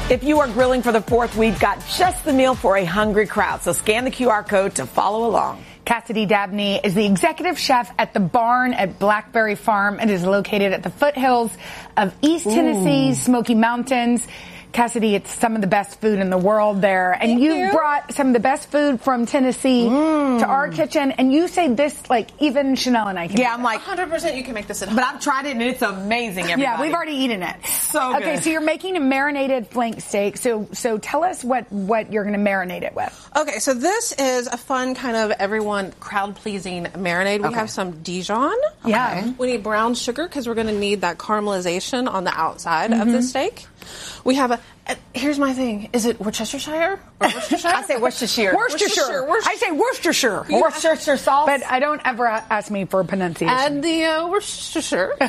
If you are grilling for the 4th, we've got just the meal for a hungry crowd. So scan the QR code to follow along. Cassidy Dabney is the executive chef at The Barn at Blackberry Farm. It is located at the foothills of East Tennessee's Smoky Mountains. Cassidy, it's some of the best food in the world there. And you brought some of the best food from Tennessee to our kitchen. And you say this, like, even Chanel and I can. Yeah, I'm like 100% you can make this at home. But I've tried it and it's amazing, everybody. Yeah, we've already eaten it. So good. Okay, so you're making a marinated flank steak. So tell us what you're going to marinate it with. Okay, so this is a fun kind of everyone crowd-pleasing marinade. We have some Dijon. Yeah. We need brown sugar because we're going to need that caramelization on the outside of the steak. We have here's my thing. Is it Worcestershire or Worcestershire? I say Worcestershire. Worcestershire. I say Worcestershire. Worcestershire sauce. But I don't ever ask me for pronunciation. Add the Worcestershire. What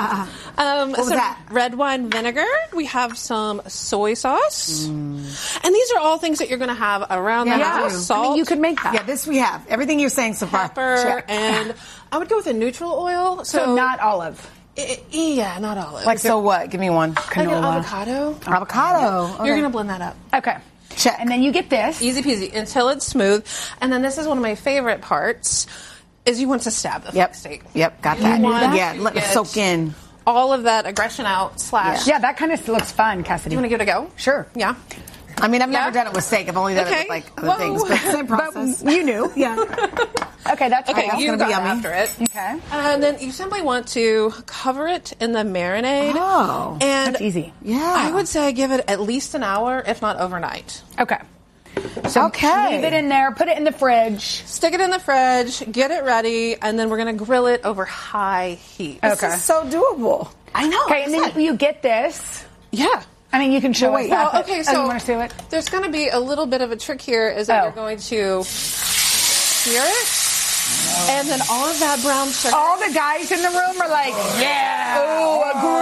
was that? Red wine vinegar. We have some soy sauce. And these are all things that you're going to have around the house. Salt. I mean, you could make that. Yeah, this we have. Everything you're saying so far. Pepper. And I would go with a neutral oil. So not olive. Yeah, not olive. Like, so what? Give me one. Like an avocado. Avocado. Okay. You're going to blend that up. Okay. Check. And then you get this. Easy peasy until it's smooth. And then this is one of my favorite parts, is you want to stab the flank steak. Yep, got that. want Yeah, let it soak in. All of that aggression out / Yeah, that kind of looks fun, Cassidy. You want to give it a go? Sure. Yeah. I mean, I've never done it with steak. I've only done it with, like, other things. But same process. But you knew. Yeah. Okay, that's Okay, cool. you gonna be got yummy. after it. Okay. And then you simply want to cover it in the marinade. Oh, and that's easy. Yeah. I would say give it at least an hour, if not overnight. Okay. So Okay. leave it in there, put it in the fridge. Stick it in the fridge, get it ready, and then we're going to grill it over high heat. This is so doable. I know. Okay, and then you get this. Yeah. I mean, you can show us that. Well, okay, so you want to see it? There's going to be a little bit of a trick here, is that you're going to sear it, and then all of that brown sugar. All the guys in the room are like, yeah. Oh,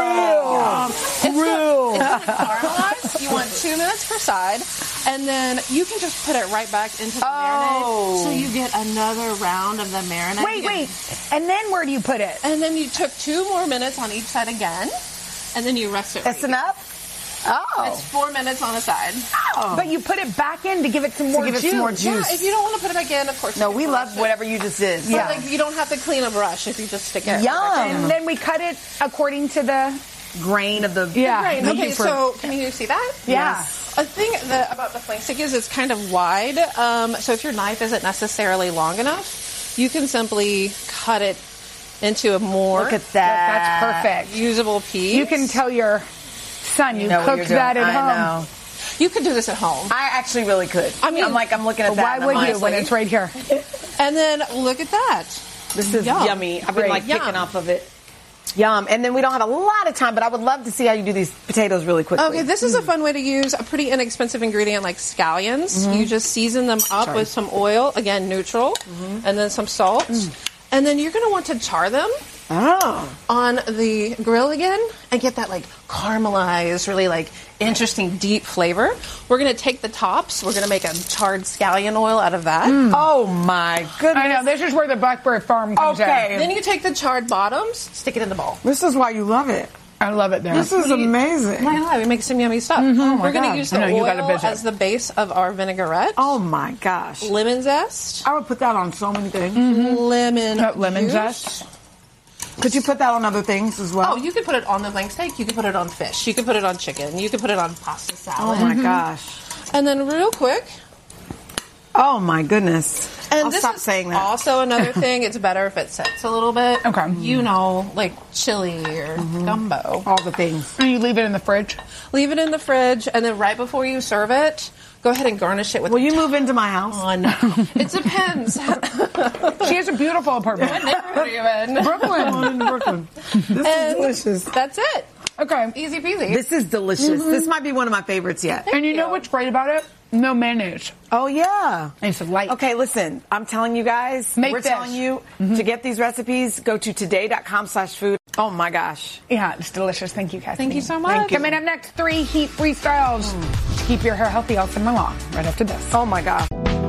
a grill. It's going to caramelize. You want 2 minutes per side, and then you can just put it right back into the marinade, so you get another round of the marinade. Wait. And then where do you put it? And then you took 2 more minutes on each side again, and then you rest it. That's enough? Oh. It's 4 minutes on a side. Oh. But you put it back in to give it some more juice. Yeah, if you don't want to put it back in, of course. No, we love whatever you just did. But like, you don't have to clean a brush if you just stick it. Yum. And then we cut it according to the grain of the grain. Okay, so can you see that? Yeah. A thing about the flank steak is it's kind of wide. So if your knife isn't necessarily long enough, you can simply cut it into a more Look at that. That's perfect. usable piece. You can tell your son you know what cooked you're that doing. at home. I know. You could do this at home. I actually really could. I mean, I'm looking at that. Why and would I'm you like, when it's right here? And then look at that. This is yummy. I've been like picking off of it. Yum. And then we don't have a lot of time, but I would love to see how you do these potatoes really quickly. Okay, this is a fun way to use a pretty inexpensive ingredient like scallions. You just season them up with some oil, again, neutral, and then some salt. And then you're going to want to char them on the grill again and get that like caramelized, really like interesting deep flavor. We're going to take the tops. We're going to make a charred scallion oil out of that. Oh my goodness. I know, this is where the Blackberry Farm comes in. Then you take the charred bottoms, stick it in the bowl. This is why you love it. I love it there. This is amazing. I know, we make some yummy stuff. We're going to use the oil as the base of our vinaigrette. Oh my gosh. Lemon zest. I would put that on so many things. Lemon zest. Could you put that on other things as well? Oh, you could put it on the flank steak. You could put it on fish. You could put it on chicken. You could put it on pasta salad. Oh my gosh. And then real quick. Oh my goodness. And I'll this stop is saying that. also another thing. It's better if it sets a little bit. Okay. You know, like chili or gumbo. All the things. And you leave it in the fridge? Leave it in the fridge, and then right before you serve it, go ahead and garnish it with. Will you move into my house? It depends. She has a beautiful apartment. What neighborhood are you in? Brooklyn. This is delicious. That's it. Okay. Easy peasy. This is delicious. This might be one of my favorites yet. And you know what's great about it? No mayonnaise. Oh, yeah. It's light. Okay, listen, I'm telling you guys, Make we're this. telling you to get these recipes, go to today.com/food. Oh my gosh. Yeah, it's delicious. Thank you, Kathy. Thank you so much. Thank you. Coming up next, 3 heat-free styles to keep your hair healthy all summer long. Right after this. Oh my gosh.